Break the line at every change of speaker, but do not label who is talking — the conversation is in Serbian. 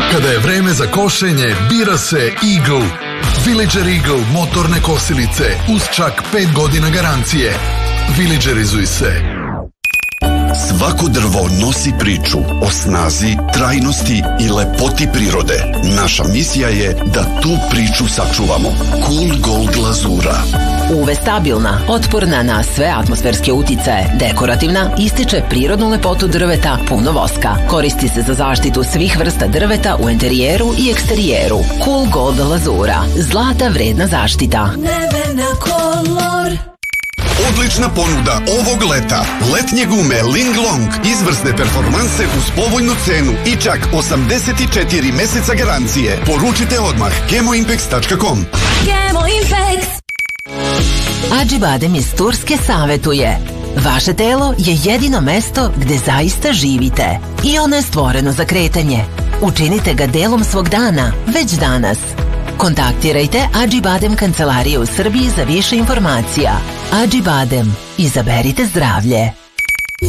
Kada je vreme za košenje, bira se Eagle. Villager Eagle motorne kosilice uz čak 5 godina garancije. Villagerizuj se.
Svako drvo nosi priču o snazi, trajnosti i lepoti prirode. Naša misija je da tu priču sačuvamo. Cool Gold glazura.
UV stabilna, otporna na sve atmosferske uticaje, dekorativna, ističe prirodnu lepotu drveta, puno voska. Koristi se za zaštitu svih vrsta drveta u interijeru i eksterijeru. Cool Gold glazura. Zlata vredna zaštita.
Nevena kolor.
Odlična ponuda ovog leta. Letnje gume Linglong. Izvrsne performanse uz povoljnu cenu i čak 84 meseca garancije. Poručite odmah gemoimpex.com.
Gemoimpex.
Acibadem iz Turske savetuje: vaše telo je jedino mesto gde zaista živite i ono je stvoreno za kretanje. Učinite ga delom svog dana, već danas. Kontaktirajte Acibadem kancelarije u Srbiji za više informacija. Acibadem. Izaberite zdravlje.